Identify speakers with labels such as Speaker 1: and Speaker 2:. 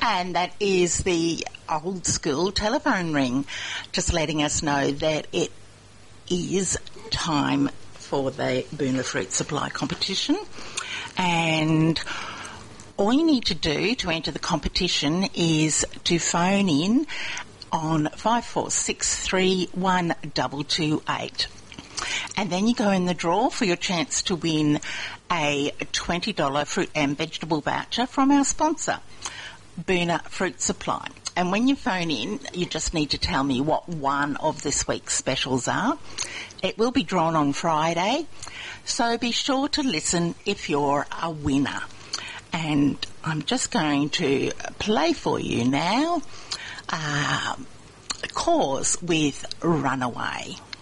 Speaker 1: And that is the old school telephone ring, just letting us know that it is time for the Boonah Fruit Supply competition. And all you need to do to enter the competition is to phone in on 54631228. And then you go in the draw for your chance to win a $20 fruit and vegetable voucher from our sponsor, Boonah Fruit Supply. And when you phone in, you just need to tell me what one of this week's specials are. It will be drawn on Friday, so be sure to listen if you're a winner. And I'm just going to play for you now, Cause with Runaway.